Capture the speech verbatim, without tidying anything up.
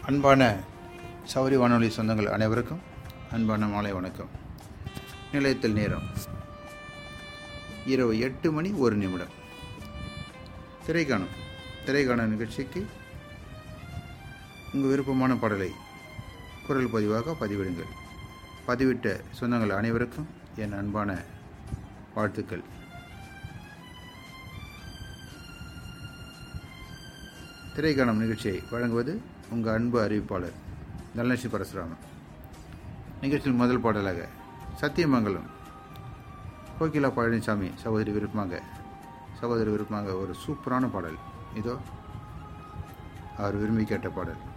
அன்பான சௌரி வானொலி சொந்தங்கள் அனைவருக்கும் அன்பான மாலை வணக்கம். நிலையத்தில் நேரம் இரவு எட்டு மணி ஒரு நிமிடம். திரைக்காணும் திரைக்கான நிகழ்ச்சிக்கு உங்கள் விருப்பமான பாடலை குரல் பதிவாக பதிவிடுங்கள். பதிவிட்ட சொந்தங்கள் அனைவருக்கும் என் அன்பான வாழ்த்துக்கள். திரைக்காணும் நிகழ்ச்சியை வழங்குவது உங்கள் அன்பு அறிவிப்பாளர் தனலட்சுமி பரசுராமன். நிகழ்ச்சியில் முதல் பாடலாக சத்தியமங்கலம் கோகிலா பழனிசாமி சகோதரி விருப்பமாக சகோதரி விருப்பமாக ஒரு சூப்பரான பாடல். இதோ அவர் விரும்பி கேட்ட பாடல்.